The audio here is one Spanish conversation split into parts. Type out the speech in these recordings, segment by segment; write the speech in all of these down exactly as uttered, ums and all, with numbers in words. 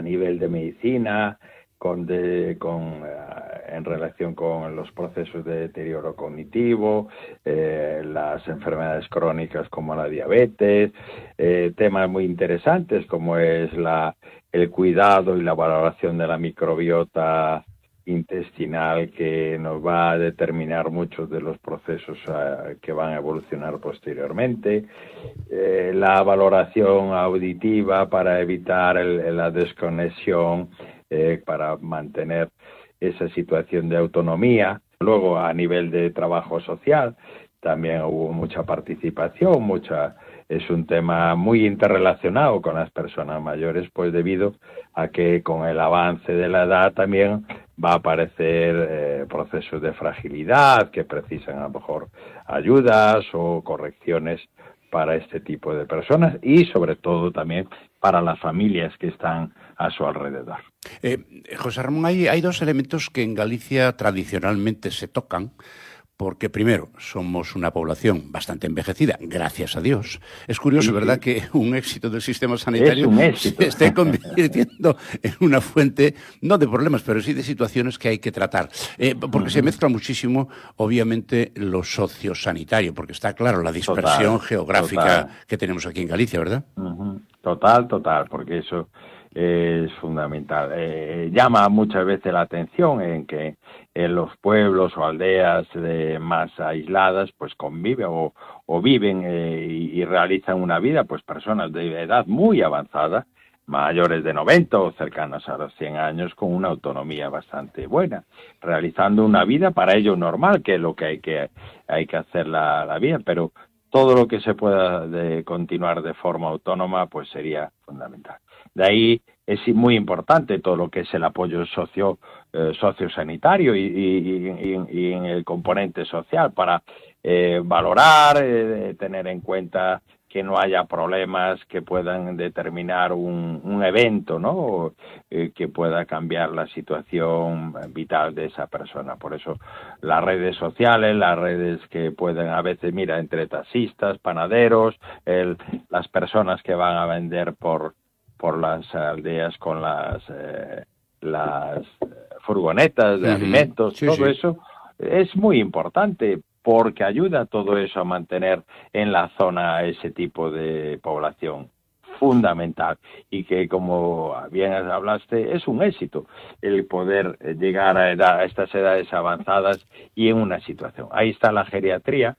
nivel de medicina, con, de, con uh, en relación con los procesos de deterioro cognitivo, eh, las enfermedades crónicas como la diabetes, eh, temas muy interesantes como es la, el cuidado y la valoración de la microbiota intestinal, que nos va a determinar muchos de los procesos uh, que van a evolucionar posteriormente, eh, la valoración auditiva para evitar el, la desconexión, eh, para mantener esa situación de autonomía. Luego, a nivel de trabajo social, también hubo mucha participación, mucha es un tema muy interrelacionado con las personas mayores, pues debido a que con el avance de la edad también va a aparecer eh, procesos de fragilidad que precisan a lo mejor ayudas o correcciones para este tipo de personas y sobre todo también para las familias que están a su alrededor. Eh, José Ramón, hay, hay dos elementos que en Galicia tradicionalmente se tocan, porque primero, somos una población bastante envejecida, gracias a Dios. Es curioso, sí, ¿verdad?, sí, que un éxito del sistema sanitario se esté convirtiendo en una fuente, no de problemas, pero sí de situaciones que hay que tratar. Eh, porque uh-huh. se mezcla muchísimo, obviamente, lo sociosanitario, porque está claro la dispersión total, geográfica total. que tenemos aquí en Galicia, ¿verdad? Uh-huh. Total, total, porque eso es fundamental. Eh, llama muchas veces la atención en que en los pueblos o aldeas eh, más aisladas pues conviven o, o viven eh, y, y realizan una vida pues personas de edad muy avanzada, mayores de noventa o cercanas a los cien años, con una autonomía bastante buena, realizando una vida para ellos normal, que es lo que hay que, hay que hacer la, la vida, pero todo lo que se pueda de continuar de forma autónoma pues sería fundamental. De ahí es muy importante todo lo que es el apoyo socio eh, sociosanitario y, y, y, y en el componente social para eh, valorar, eh, tener en cuenta que no haya problemas que puedan determinar un, un evento, ¿no? Eh, que pueda cambiar la situación vital de esa persona. Por eso las redes sociales, las redes que pueden a veces, mira, entre taxistas, panaderos, el, las personas que van a vender por por las aldeas con las eh, las furgonetas de uh-huh. alimentos, sí, todo sí. eso es muy importante porque ayuda a todo eso a mantener en la zona ese tipo de población fundamental y que, como bien hablaste, es un éxito el poder llegar a, edad, a estas edades avanzadas y en una situación. Ahí está la geriatría,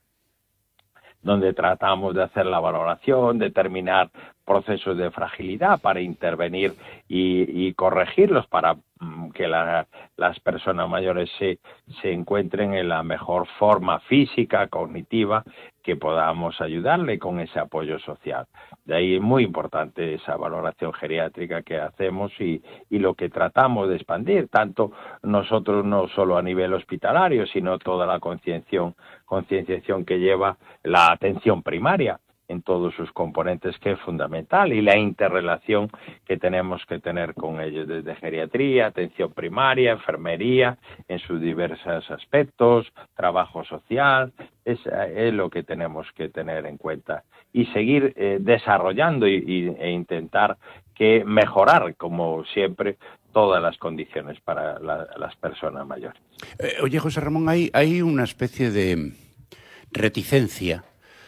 donde tratamos de hacer la valoración, determinar procesos de fragilidad para intervenir y, y corregirlos para mm, que la, las personas mayores se, se encuentren en la mejor forma física, cognitiva, que podamos ayudarle con ese apoyo social. De ahí es muy importante esa valoración geriátrica que hacemos y, y lo que tratamos de expandir, tanto nosotros no solo a nivel hospitalario, sino toda la concienciación, concienciación que lleva la atención primaria en todos sus componentes, que es fundamental, y la interrelación que tenemos que tener con ellos, desde geriatría, atención primaria, enfermería, en sus diversos aspectos, trabajo social, es, es lo que tenemos que tener en cuenta y seguir eh, desarrollando y, y, e intentar que mejorar, como siempre, todas las condiciones para la, las personas mayores. Eh, oye, José Ramón, hay, hay una especie de reticencia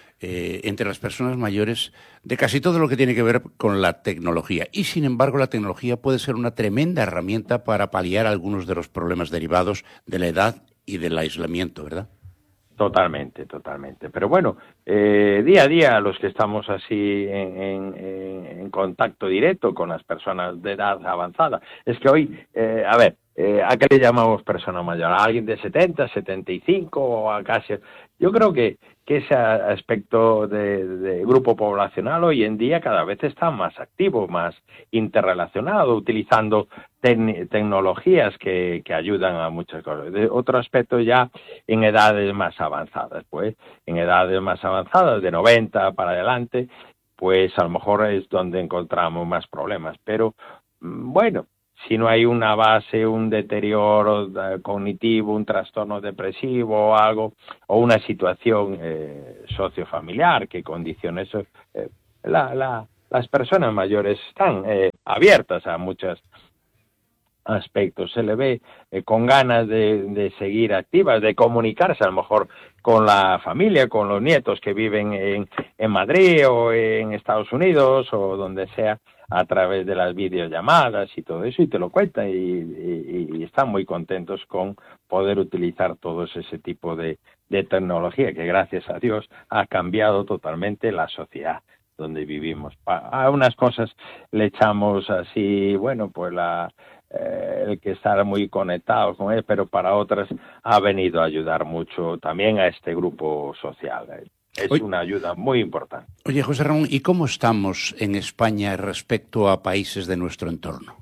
Eh, entre las personas mayores de casi todo lo que tiene que ver con la tecnología. Y, sin embargo, la tecnología puede ser una tremenda herramienta para paliar algunos de los problemas derivados de la edad y del aislamiento, ¿verdad? Totalmente, totalmente. Pero bueno, eh, día a día los que estamos así en, en, en contacto directo con las personas de edad avanzada, es que hoy, eh, a ver, eh, ¿a qué le llamamos persona mayor? ¿A alguien de setenta, setenta y cinco o a casi? Yo creo que, que ese aspecto de, de grupo poblacional hoy en día cada vez está más activo, más interrelacionado, utilizando tec- tecnologías que, que ayudan a muchas cosas. De otro aspecto ya en edades más avanzadas, pues en edades más avanzadas, de noventa para adelante, pues a lo mejor es donde encontramos más problemas. Pero bueno, si no hay una base, un deterioro cognitivo, un trastorno depresivo o algo, o una situación eh, sociofamiliar que condicione eso, eh, la, la, las personas mayores están eh, abiertas a muchos aspectos. Se le ve eh, con ganas de, de seguir activas, de comunicarse a lo mejor con la familia, con los nietos que viven en, en Madrid o en Estados Unidos o donde sea, a través de las videollamadas y todo eso, y te lo cuentan y, y, y están muy contentos con poder utilizar todo ese tipo de, de tecnología que, gracias a Dios, ha cambiado totalmente la sociedad donde vivimos. A unas cosas le echamos así, bueno, pues la eh, el que estar muy conectados con él, pero para otras ha venido a ayudar mucho también a este grupo social. Es oye, una ayuda muy importante. Oye, José Ramón, ¿y cómo estamos en España respecto a países de nuestro entorno?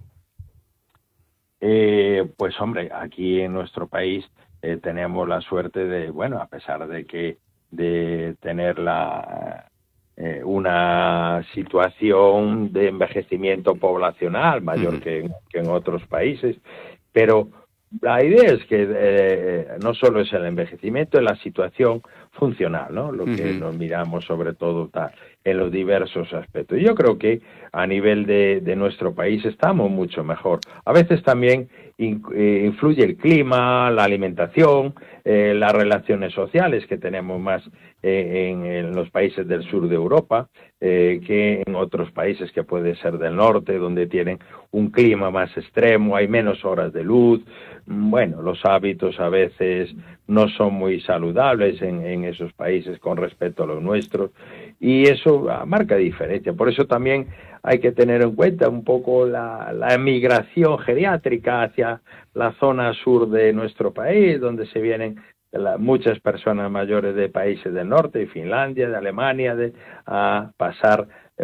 Eh, pues hombre, aquí en nuestro país eh, tenemos la suerte de, bueno, a pesar de que de tener la eh, una situación de envejecimiento poblacional mayor uh-huh. que, que en otros países, pero la idea es que eh, no solo es el envejecimiento, es la situación funcional, ¿no? Lo que uh-huh. nos miramos sobre todo ta, en los diversos aspectos. Yo creo que a nivel de, de nuestro país estamos mucho mejor. A veces también in, eh, influye el clima, la alimentación, eh, las relaciones sociales que tenemos más eh, en, en los países del sur de Europa eh, que en otros países que puede ser del norte, donde tienen un clima más extremo, hay menos horas de luz. Bueno, los hábitos a veces no son muy saludables en, en esos países con respecto a los nuestros, y eso marca diferencia. Por eso también hay que tener en cuenta un poco la, la emigración geriátrica hacia la zona sur de nuestro país, donde se vienen la, muchas personas mayores de países del norte, de Finlandia, de Alemania, de, a pasar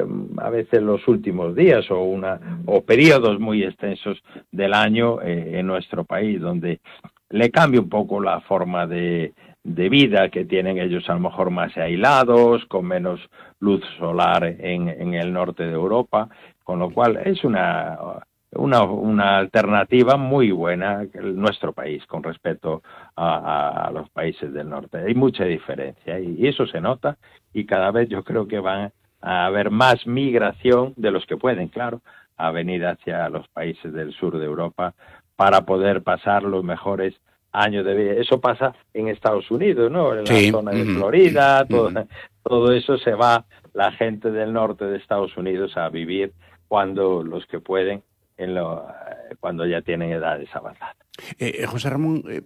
a veces los últimos días o una o periodos muy extensos del año eh, en nuestro país, donde le cambia un poco la forma de, de vida que tienen ellos, a lo mejor más aislados, con menos luz solar en, en el norte de Europa, con lo cual es una, una, una alternativa muy buena en nuestro país con respecto a, a, a los países del norte. Hay mucha diferencia y, y eso se nota, y cada vez yo creo que van a haber más migración de los que pueden, claro, a venir hacia los países del sur de Europa para poder pasar los mejores años de vida. Eso pasa en Estados Unidos, ¿no? En sí. la zona de Florida, uh-huh. todo, todo eso se va la gente del norte de Estados Unidos a vivir cuando los que pueden, en lo, cuando ya tienen edades avanzadas. Eh, José Ramón, eh,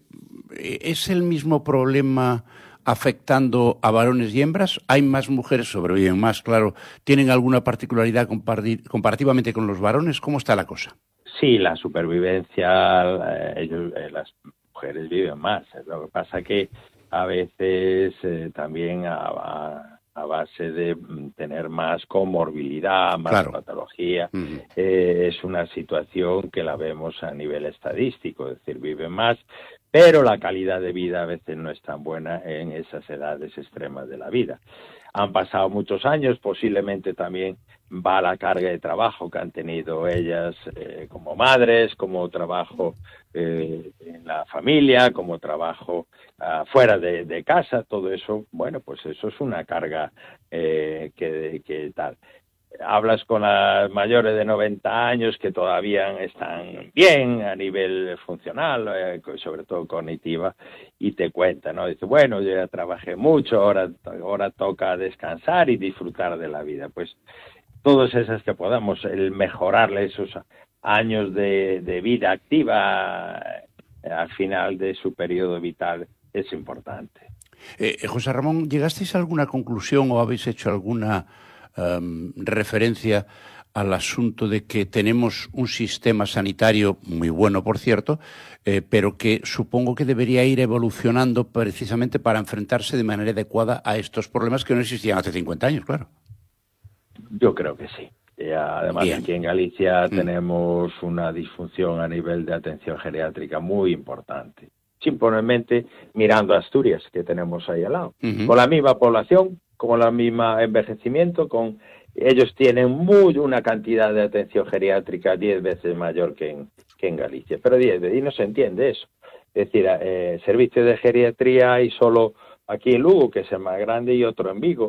¿es el mismo problema afectando a varones y hembras? ¿Hay más mujeres, sobreviven más, claro? ¿Tienen alguna particularidad comparativamente con los varones? ¿Cómo está la cosa? Sí, la supervivencia, eh, ellos, eh, las mujeres viven más. Lo que pasa que a veces eh, también a, a, a base de tener más comorbilidad, más claro. patología, uh-huh. eh, es una situación que la vemos a nivel estadístico, es decir, viven más, pero la calidad de vida a veces no es tan buena en esas edades extremas de la vida. Han pasado muchos años, posiblemente también va la carga de trabajo que han tenido ellas eh, como madres, como trabajo eh, en la familia, como trabajo uh, fuera de, de casa, todo eso, bueno, pues eso es una carga eh, que, que tal. Hablas con las mayores de noventa años que todavía están bien a nivel funcional, eh, sobre todo cognitiva, y te cuentan, ¿no? Dice, bueno, yo ya trabajé mucho, ahora, ahora toca descansar y disfrutar de la vida. Pues todas esas que podamos, el mejorarle esos años de, de vida activa eh, al final de su periodo vital es importante. Eh, José Ramón, ¿llegasteis a alguna conclusión o habéis hecho alguna Um, referencia al asunto de que tenemos un sistema sanitario muy bueno, por cierto, eh, pero que supongo que debería ir evolucionando precisamente para enfrentarse de manera adecuada a estos problemas que no existían hace cincuenta años, claro? Yo creo que sí. Y además, Bien. aquí en Galicia mm. tenemos una disfunción a nivel de atención geriátrica muy importante. Simplemente mirando a Asturias, que tenemos ahí al lado. Uh-huh. Con la misma población, con el mismo envejecimiento, con ellos tienen muy una cantidad de atención geriátrica diez veces mayor que en, que en Galicia, pero diez veces, y no se entiende eso. Es decir, eh, servicios de geriatría hay solo aquí en Lugo, que es el más grande, y otro en Vigo,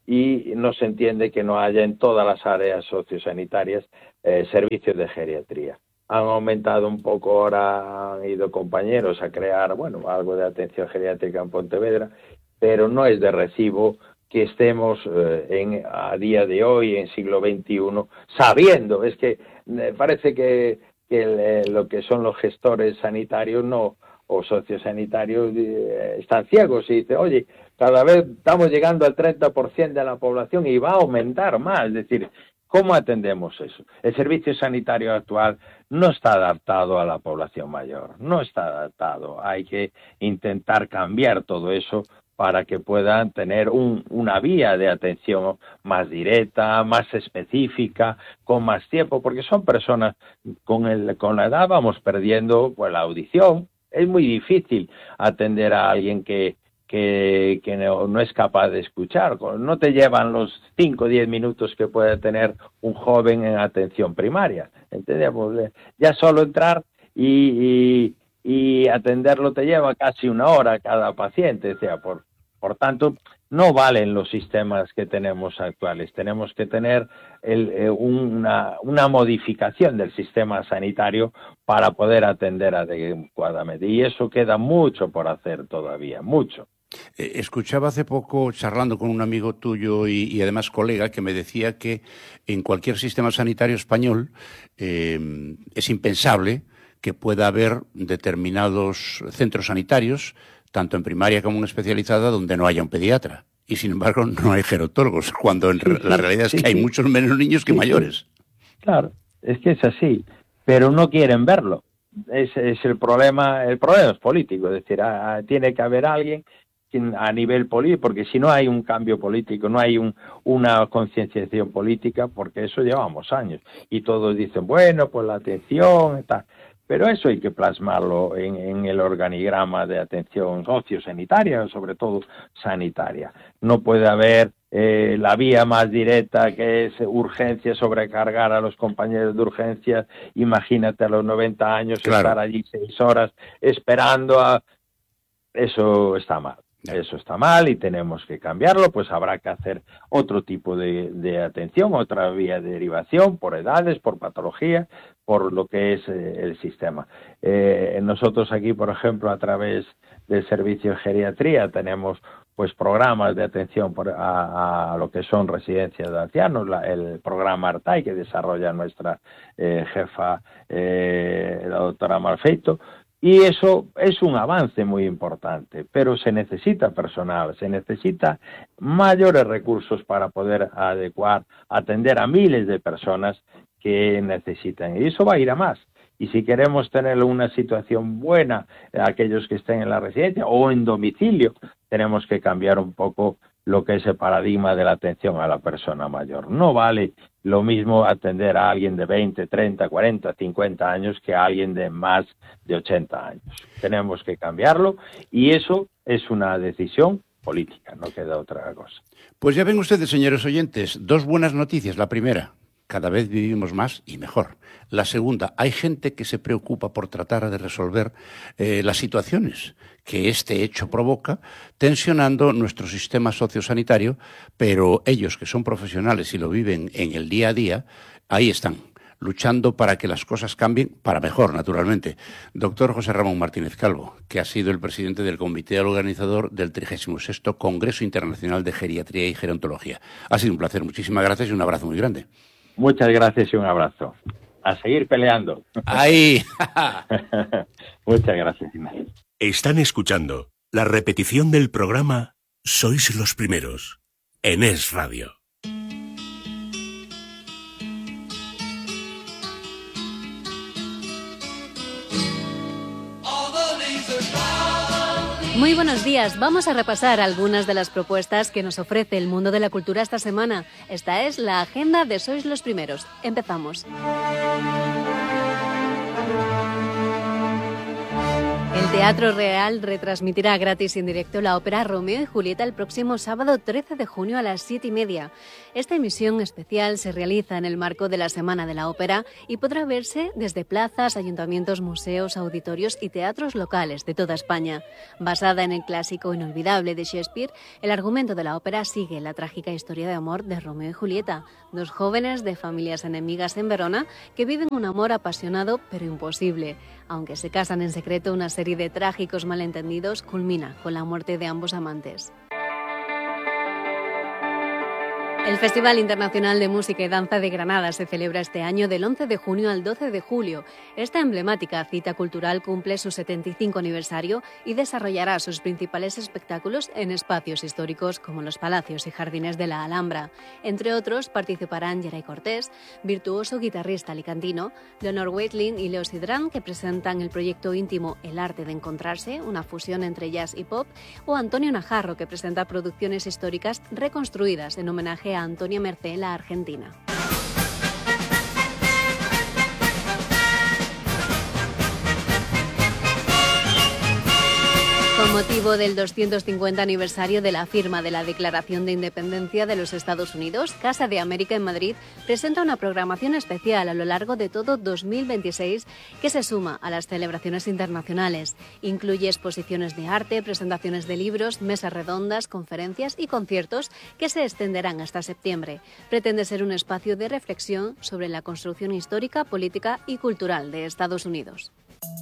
y no se entiende que no haya en todas las áreas sociosanitarias eh, servicios de geriatría. Han aumentado un poco, ahora han ido compañeros a crear, bueno, algo de atención geriátrica en Pontevedra, pero no es de recibo que estemos eh, en, a día de hoy, en siglo veintiuno, sabiendo, es que eh, parece que, que el, eh, lo que son los gestores sanitarios no o sociosanitarios eh, están ciegos y dicen, oye, cada vez estamos llegando al treinta por ciento de la población y va a aumentar más, es decir, ¿cómo atendemos eso? El servicio sanitario actual no está adaptado a la población mayor, no está adaptado. Hay que intentar cambiar todo eso para que puedan tener un, una vía de atención más directa, más específica, con más tiempo, porque son personas, con, el, con la edad vamos perdiendo pues, la audición. Es muy difícil atender a alguien que que, que no, no es capaz de escuchar. No te llevan los cinco o diez minutos que puede tener un joven en atención primaria. ¿Entendemos? Ya solo entrar y, y, y atenderlo te lleva casi una hora cada paciente. O sea, por, por tanto, no valen los sistemas que tenemos actuales. Tenemos que tener el, eh, una, una modificación del sistema sanitario para poder atender adecuadamente. Y eso queda mucho por hacer todavía, mucho. Escuchaba hace poco, charlando con un amigo tuyo y, y además colega, que me decía que en cualquier sistema sanitario español eh, es impensable que pueda haber determinados centros sanitarios, tanto en primaria como en especializada, donde no haya un pediatra. Y sin embargo no hay gerontólogos, cuando en sí, la sí, realidad es sí, que hay sí. muchos menos niños que sí, mayores. Claro, es que es así, pero no quieren verlo. Es, es el problema, el problema es político, es decir, a, tiene que haber alguien a nivel político, porque si no hay un cambio político, no hay un, una concienciación política, porque eso llevamos años, y todos dicen, bueno, pues la atención y tal, pero eso hay que plasmarlo en, en el organigrama de atención sociosanitaria, sobre todo sanitaria. No puede haber eh, la vía más directa, que es urgencia, sobrecargar a los compañeros de urgencias, imagínate a los noventa años, claro. Estar allí seis horas esperando a... Eso está mal. Eso está mal y tenemos que cambiarlo, pues habrá que hacer otro tipo de, de atención, otra vía de derivación, por edades, por patología, por lo que es eh, el sistema. Eh, nosotros aquí, por ejemplo, a través del servicio de geriatría tenemos pues programas de atención por, a, a lo que son residencias de ancianos, la, el programa ARTAI que desarrolla nuestra eh, jefa, eh, la doctora Malfeito. Y eso es un avance muy importante, pero se necesita personal, se necesita mayores recursos para poder adecuar, atender a miles de personas que necesitan. Y eso va a ir a más. Y si queremos tener una situación buena, aquellos que estén en la residencia o en domicilio, tenemos que cambiar un poco lo que es el paradigma de la atención a la persona mayor. No vale lo mismo atender a alguien de veinte, treinta, cuarenta, cincuenta años que a alguien de más de ochenta años. Tenemos que cambiarlo y eso es una decisión política, no queda otra cosa. Pues ya ven ustedes, señores oyentes, dos buenas noticias. La primera, cada vez vivimos más y mejor. La segunda, hay gente que se preocupa por tratar de resolver eh, las situaciones que este hecho provoca, tensionando nuestro sistema sociosanitario, pero ellos que son profesionales y lo viven en el día a día, ahí están, luchando para que las cosas cambien para mejor, naturalmente. Doctor José Ramón Martínez Calvo, que ha sido el presidente del comité organizador del trigésimo sexto Congreso Internacional de Geriatría y Gerontología. Ha sido un placer, muchísimas gracias y un abrazo muy grande. Muchas gracias y un abrazo. A seguir peleando. ¡Ahí! Muchas gracias, Inés. Están escuchando la repetición del programa Sois los Primeros, en Es Radio. Muy buenos días. Vamos a repasar algunas de las propuestas que nos ofrece el mundo de la cultura esta semana. Esta es la agenda de Sois los Primeros. Empezamos. El El Teatro Real retransmitirá gratis en directo la ópera Romeo y Julieta el próximo sábado trece de junio a las siete y media. Esta emisión especial se realiza en el marco de la Semana de la Ópera y podrá verse desde plazas, ayuntamientos, museos, auditorios y teatros locales de toda España. Basada en el clásico inolvidable de Shakespeare, el argumento de la ópera sigue la trágica historia de amor de Romeo y Julieta, dos jóvenes de familias enemigas en Verona que viven un amor apasionado pero imposible. Aunque se casan en secreto, una serie de trágicos malentendidos culmina con la muerte de ambos amantes. El Festival Internacional de Música y Danza de Granada se celebra este año del once de junio al doce de julio. Esta emblemática cita cultural cumple su setenta y cinco aniversario y desarrollará sus principales espectáculos en espacios históricos como los palacios y jardines de la Alhambra. Entre otros, participarán Geray Cortés, virtuoso guitarrista alicantino, Leonor Weitlin y Leo Sidran, que presentan el proyecto íntimo El arte de encontrarse, una fusión entre jazz y pop, o Antonio Najarro, que presenta producciones históricas reconstruidas en homenaje a Antonia Mercé, la argentina. Con motivo del doscientos cincuenta aniversario de la firma de la Declaración de Independencia de los Estados Unidos, Casa de América en Madrid presenta una programación especial a lo largo de todo dos mil veintiséis que se suma a las celebraciones internacionales. Incluye exposiciones de arte, presentaciones de libros, mesas redondas, conferencias y conciertos que se extenderán hasta septiembre. Pretende ser un espacio de reflexión sobre la construcción histórica, política y cultural de Estados Unidos.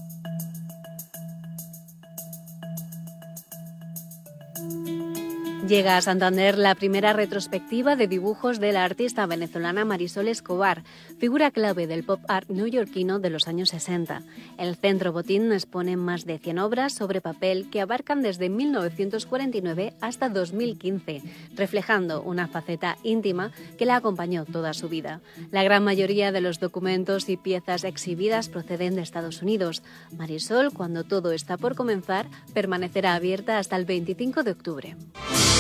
Llega a Santander la primera retrospectiva de dibujos de la artista venezolana Marisol Escobar, figura clave del pop art neoyorquino de los años sesenta. El Centro Botín expone más de cien obras sobre papel que abarcan desde mil novecientos cuarenta y nueve hasta dos mil quince, reflejando una faceta íntima que la acompañó toda su vida. La gran mayoría de los documentos y piezas exhibidas proceden de Estados Unidos. Marisol, cuando todo está por comenzar, permanecerá abierta hasta el veinticinco de octubre.